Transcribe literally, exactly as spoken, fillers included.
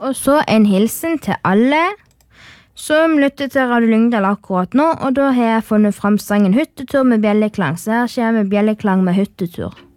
Og så en hilsen til alle som lytter til Radio Lyngdal akkurat nå, og da har jeg funnet frem sangen Hyttetur med bjelleklang, så her kommer bjelleklang med hyttetur.